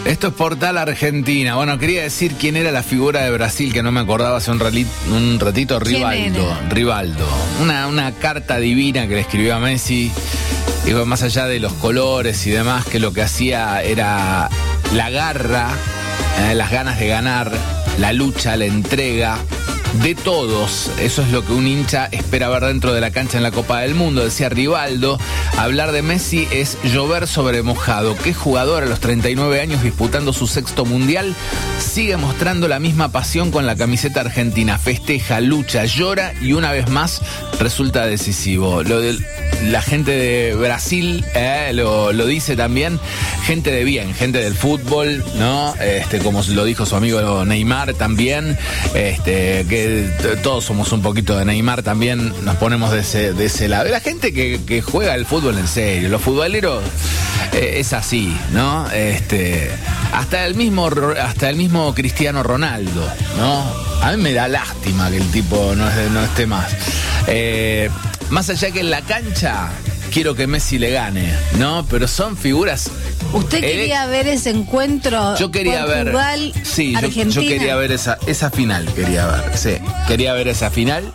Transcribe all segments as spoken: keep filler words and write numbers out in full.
Esto es Portal Argentina. Bueno, quería decir quién era la figura de Brasil, que no me acordaba hace un, rali, un ratito. Rivaldo. Rivaldo. Una, una carta divina que le escribió a Messi. Digo, más allá de los colores y demás, que lo que hacía era la garra, eh, las ganas de ganar, la lucha, la entrega de todos. Eso es lo que un hincha espera ver dentro de la cancha en la Copa del Mundo. Decía Rivaldo, hablar de Messi es llover sobre mojado. ¿Qué jugador a los treinta y nueve años disputando su sexto mundial sigue mostrando la misma pasión con la camiseta argentina? Festeja, lucha, llora y una vez más resulta decisivo. Lo de la gente de Brasil eh, lo, lo dice también. Gente de bien, gente del fútbol, ¿no? Este, como lo dijo su amigo Neymar también, este, que todos somos un poquito de Neymar también, nos ponemos de ese, de ese lado. La gente que, que juega el fútbol en serio, los futboleros eh, es así, ¿no? Este, hasta el mismo, hasta el mismo Cristiano Ronaldo, ¿no? A mí me da lástima que el tipo no, no esté más. Eh, más allá que en la cancha, quiero que Messi le gane, ¿no? Pero son figuras. ¿Usted quería eh, ver ese encuentro? Yo quería Portugal, ver. Sí, Argentina. Yo, yo quería ver esa, esa final, quería ver. Sí, quería ver esa final.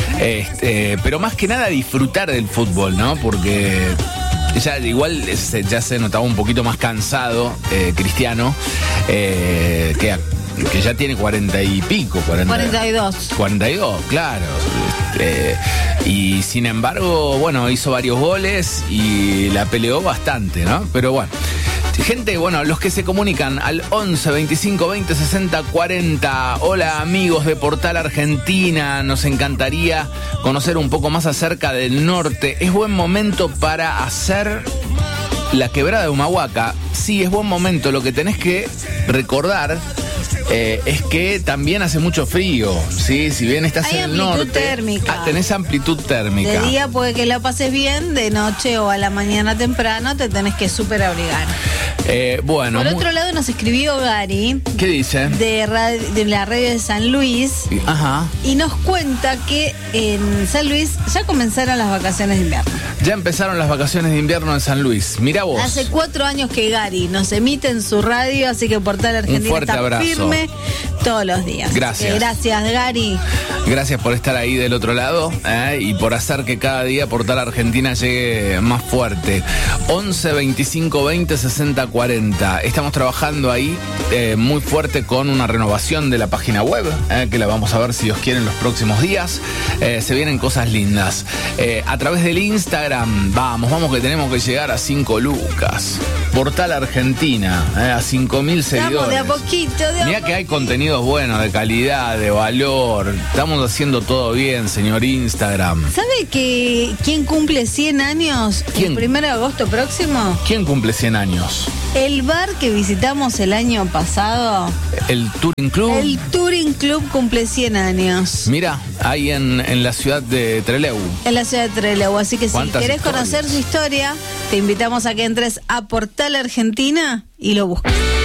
Este, pero más que nada disfrutar del fútbol, ¿no? Porque ya igual ya se notaba un poquito más cansado, eh, Cristiano, eh, que, que ya tiene cuarenta y pico. cuarenta, cuarenta y dos. cuarenta y dos, claro. Este, y sin embargo, bueno, hizo varios goles y la peleó bastante, ¿no? Pero bueno. Gente, bueno, los que se comunican al once, veinticinco, veinte, sesenta, cuarenta. Hola amigos de Portal Argentina, nos encantaría conocer un poco más acerca del norte. Es buen momento para hacer la quebrada de Humahuaca. Sí, es buen momento, lo que tenés que recordar Eh, es que también hace mucho frío, ¿sí? Si bien estás Hay en el norte, térmica. tenés amplitud térmica. De día puede que la pases bien, de noche o a la mañana temprano te tenés que súper abrigar. Eh, bueno. Por muy... otro lado nos escribió Gary. ¿Qué dice? De, radio, de la radio de San Luis. Ajá. Y nos cuenta que en San Luis ya comenzaron las vacaciones de invierno. Ya empezaron las vacaciones de invierno en San Luis. Mirá vos. Hace cuatro años que Gary nos emite en su radio, así que Portal Argentina Un fuerte está abrazo. firme todos los días. Gracias. Gracias, Gary. Gracias por estar ahí del otro lado eh, y por hacer que cada día Portal Argentina llegue más fuerte. once, veinticinco, veinte, sesenta, cuarenta. Estamos trabajando ahí eh, muy fuerte con una renovación de la página web, eh, que la vamos a ver si Dios quiere en los próximos días. Eh, se vienen cosas lindas. Eh, a través del Instagram, vamos, vamos que tenemos que llegar a cinco lucas. Portal Argentina, eh, a cinco mil seguidores. Vamos de a poquito, de a Mirá poquito. que hay contenidos buenos, de calidad, de valor. Estamos haciendo todo bien, señor Instagram. ¿Sabe que quién cumple cien años ¿Quién? el primero de agosto próximo? ¿Quién cumple cien años? El bar que visitamos el año pasado, ¿El Touring Club? el Touring Club, cumple cien años. Mira, ahí en, en la ciudad de Trelew. En la ciudad de Trelew. Así que si ¿Cuántas querés historias? conocer su historia, te invitamos a que entres a Portal Argentina y lo busques.